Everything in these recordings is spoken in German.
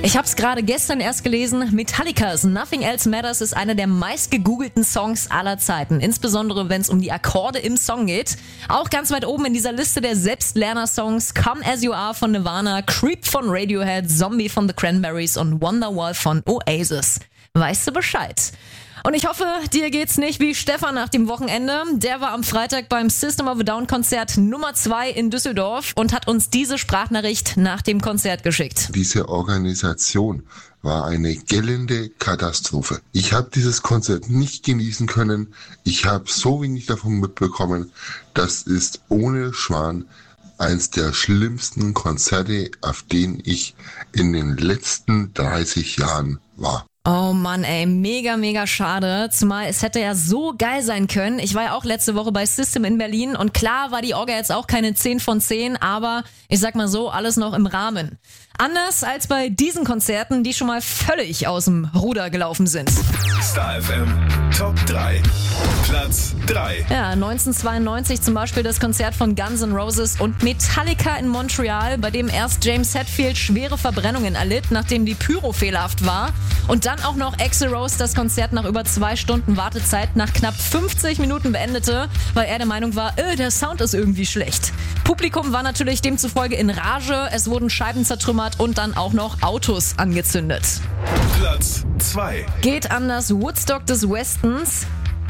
Ich habe es gerade gestern erst gelesen, Metallica's Nothing Else Matters ist einer der meist gegoogelten Songs aller Zeiten. Insbesondere, wenn es um die Akkorde im Song geht. Auch ganz weit oben in dieser Liste der Selbstlerner-Songs Come As You Are von Nirvana, Creep von Radiohead, Zombie von The Cranberries und Wonderwall von Oasis. Weißt du Bescheid? Und ich hoffe, dir geht's nicht wie Stefan nach dem Wochenende. Der war am Freitag beim System of a Down Konzert Nummer 2 in Düsseldorf und hat uns diese Sprachnachricht nach dem Konzert geschickt. Diese Organisation war eine gellende Katastrophe. Ich habe dieses Konzert nicht genießen können. Ich habe so wenig davon mitbekommen. Das ist ohne Schwan eins der schlimmsten Konzerte, auf denen ich in den letzten 30 Jahren war. Oh Mann, ey, mega, mega schade. Zumal es hätte ja so geil sein können. Ich war ja auch letzte Woche bei System in Berlin und klar war die Orga jetzt auch keine 10 von 10, aber ich sag mal so, alles noch im Rahmen. Anders als bei diesen Konzerten, die schon mal völlig aus dem Ruder gelaufen sind. Star FM Top 3. Platz 3. Ja, 1992 zum Beispiel das Konzert von Guns N' Roses und Metallica in Montreal, bei dem erst James Hetfield schwere Verbrennungen erlitt, nachdem die Pyro fehlerhaft war. Und dann auch noch Axl Rose das Konzert nach über 2 Stunden Wartezeit nach knapp 50 Minuten beendete, weil er der Meinung war, der Sound ist irgendwie schlecht. Publikum war natürlich demzufolge in Rage, es wurden Scheiben zertrümmert und dann auch noch Autos angezündet. Platz 2. Geht an das Woodstock des Westens.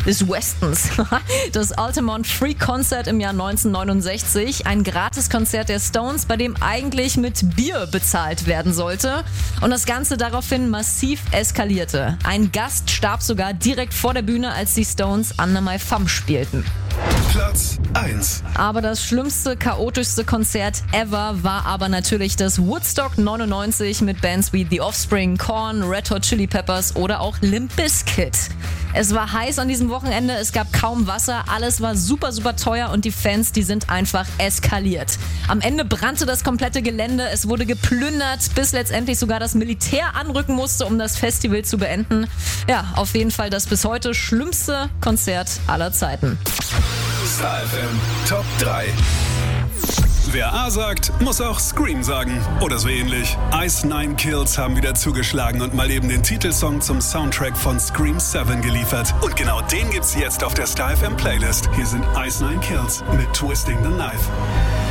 Das Altamont Free Concert im Jahr 1969. Ein Gratiskonzert der Stones, bei dem eigentlich mit Bier bezahlt werden sollte. Und das Ganze daraufhin massiv eskalierte. Ein Gast starb sogar direkt vor der Bühne, als die Stones Under My Thumb spielten. Platz 1. Aber das schlimmste, chaotischste Konzert ever war aber natürlich das Woodstock 99 mit Bands wie The Offspring, Korn, Red Hot Chili Peppers oder auch Limp Bizkit. Es war heiß an diesem Wochenende, es gab kaum Wasser, alles war super, super teuer und die Fans, die sind einfach eskaliert. Am Ende brannte das komplette Gelände, es wurde geplündert, bis letztendlich sogar das Militär anrücken musste, um das Festival zu beenden. Ja, auf jeden Fall das bis heute schlimmste Konzert aller Zeiten. Star FM Top 3. Wer A sagt, muss auch Scream sagen. Oder so ähnlich. Ice Nine Kills haben wieder zugeschlagen und mal eben den Titelsong zum Soundtrack von Scream 7 geliefert. Und genau den gibt's jetzt auf der Star FM Playlist. Hier sind Ice Nine Kills mit Twisting the Knife.